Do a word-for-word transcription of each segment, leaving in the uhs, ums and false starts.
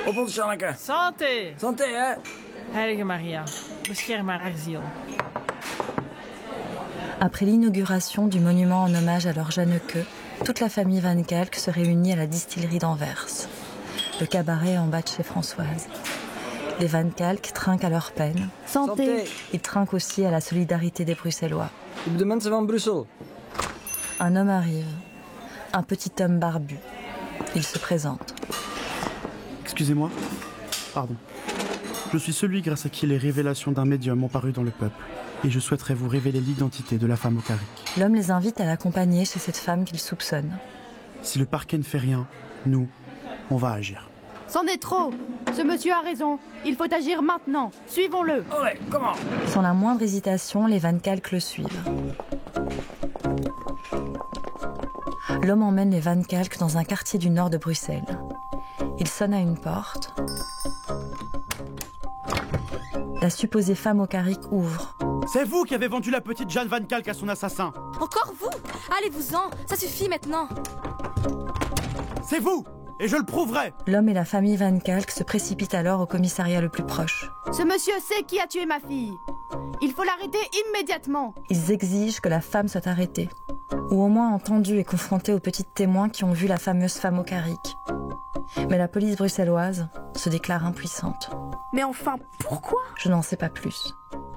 Op ons, Janneke. Santé! Santé, hè? Heilige Maria, bescherm haar ziel. Après l'inauguration du monument en hommage à leur Janneke, toute la famille Van Kalk se réunit à la distillerie d'Anvers. Le cabaret est en bas de chez Françoise. Les Van Kalk trinquent à leur peine. Santé. Santé. Ils trinquent aussi à la solidarité des Bruxellois. Op de mensen van Brussel. Un homme arrive. Un petit homme barbu. Il se présente. Excusez-moi. Pardon. Je suis celui grâce à qui les révélations d'un médium ont paru dans le peuple. Et je souhaiterais vous révéler l'identité de la femme au carrick. L'homme les invite à l'accompagner chez cette femme qu'il soupçonne. Si le parquet ne fait rien, nous, on va agir. C'en est trop. Ce monsieur a raison. Il faut agir maintenant. Suivons-le. Oh ouais, comment? Sans la moindre hésitation, les Van Kalk le suivent. L'homme emmène les Van Kalk dans un quartier du nord de Bruxelles. Il sonne à une porte. La supposée femme au carrick ouvre. C'est vous qui avez vendu la petite Jeanne Van Kalk à son assassin. Encore vous? Allez-vous-en, ça suffit maintenant. C'est vous! Et je le prouverai! L'homme et la famille Van Kalk se précipitent alors au commissariat le plus proche. Ce monsieur sait qui a tué ma fille. Il faut l'arrêter immédiatement. Ils exigent que la femme soit arrêtée. Ou au moins entendue et confrontée aux petites témoins qui ont vu la fameuse femme au carrick. Mais la police bruxelloise se déclare impuissante. Mais enfin, pourquoi? Je n'en sais pas plus.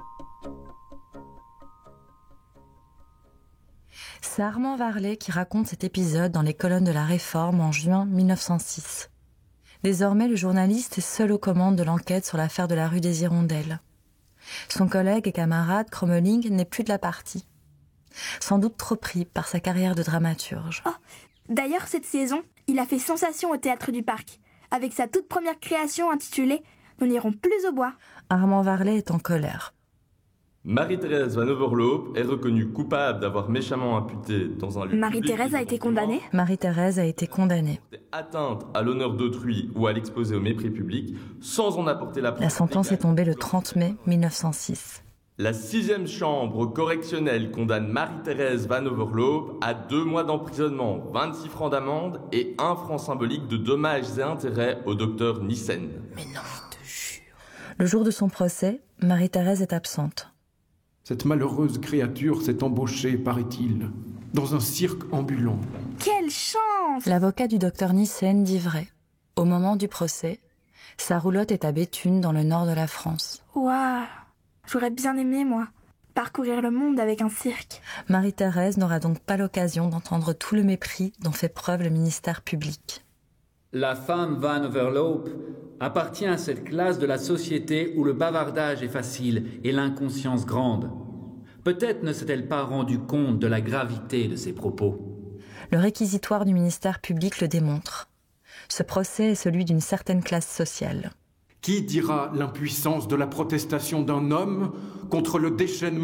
C'est Armand Varlet qui raconte cet épisode dans les colonnes de la Réforme en juin mille neuf cent six. Désormais, le journaliste est seul aux commandes de l'enquête sur l'affaire de la rue des Hirondelles. Son collègue et camarade Crommelin n'est plus de la partie. Sans doute trop pris par sa carrière de dramaturge. Oh, d'ailleurs, cette saison, il a fait sensation au Théâtre du Parc, avec sa toute première création intitulée « Nous n'irons plus au bois ». Armand Varlet est en colère. Marie-Thérèse Van Overloop est reconnue coupable d'avoir méchamment imputé dans un lieu Marie-Thérèse a été condamnée Marie-Thérèse a été condamnée. Atteinte à l'honneur d'autrui ou à l'exposer au mépris public, sans en apporter la preuve. La sentence est tombée le trente mai mille neuf cent six. La sixième chambre correctionnelle condamne Marie-Thérèse Van Overloop à deux mois d'emprisonnement, vingt-six francs d'amende et un franc symbolique de dommages et intérêts au docteur Nissen. Mais non, je te jure. Le jour de son procès, Marie-Thérèse est absente. Cette malheureuse créature s'est embauchée, paraît-il, dans un cirque ambulant. Quelle chance! L'avocat du docteur Nissen dit vrai. Au moment du procès, sa roulotte est à Béthune, dans le nord de la France. Waouh! J'aurais bien aimé, moi, parcourir le monde avec un cirque. Marie-Thérèse n'aura donc pas l'occasion d'entendre tout le mépris dont fait preuve le ministère public. La femme Van Overloop appartient à cette classe de la société où le bavardage est facile et l'inconscience grande. Peut-être ne s'est-elle pas rendue compte de la gravité de ses propos. Le réquisitoire du ministère public le démontre. Ce procès est celui d'une certaine classe sociale. Qui dira l'impuissance de la protestation d'un homme contre le déchaînement